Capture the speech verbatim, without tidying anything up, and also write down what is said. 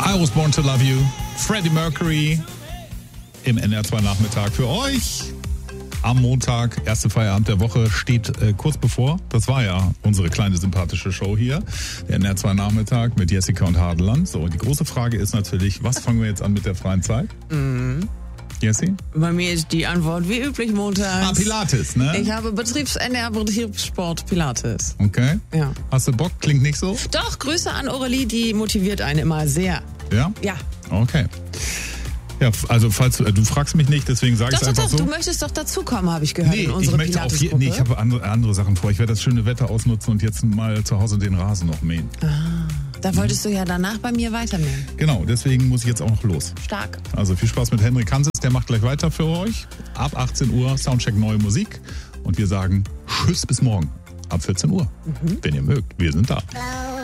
I Was Born to Love You, Freddie Mercury im N R zwei Nachmittag für euch. Am Montag, erste Feierabend der Woche, steht äh, kurz bevor. Das war ja unsere kleine sympathische Show hier, der N R zwei Nachmittag mit Jessica und Hadeland. So, die große Frage ist natürlich, was fangen wir jetzt an mit der freien Zeit? Mhm. Jessie? Bei mir ist die Antwort wie üblich montags. Ah, Pilates, ne? Ich habe Betriebs-N R Betriebssport Pilates. Okay. Ja. Hast du Bock? Klingt nicht so? Doch, Grüße an Aurelie, die motiviert einen immer sehr. Ja? Ja. Okay. Ja, also falls du, du fragst mich nicht, deswegen sage ich es Doch, doch, einfach doch, so. du möchtest doch dazukommen, habe ich gehört, Nee, in ich unsere möchte auf je, Pilates-Gruppe. nee, ich habe andere, andere Sachen vor. Ich werde das schöne Wetter ausnutzen und jetzt mal zu Hause den Rasen noch mähen. Ah, da wolltest du ja danach bei mir weitermähen. Genau, deswegen muss ich jetzt auch noch los. Stark. Also viel Spaß mit Henrik Hanses, der macht gleich weiter für euch. Ab achtzehn Uhr Soundcheck neue Musik und wir sagen Tschüss bis morgen ab vierzehn Uhr. Mhm. Wenn ihr mögt, wir sind da.